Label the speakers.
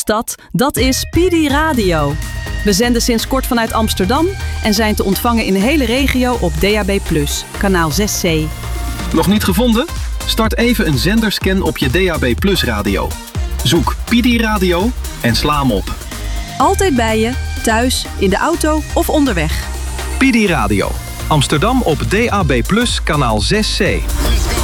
Speaker 1: dat? Dat is PD Radio. We zenden sinds kort vanuit Amsterdam en zijn te ontvangen in de hele regio op DAB+, kanaal 6C.
Speaker 2: Nog niet gevonden? Start even een zenderscan op je DAB+ radio. Zoek PD Radio en sla hem op.
Speaker 1: Altijd bij je, thuis, in de auto of onderweg.
Speaker 2: PD Radio. Amsterdam op DAB+, kanaal 6C.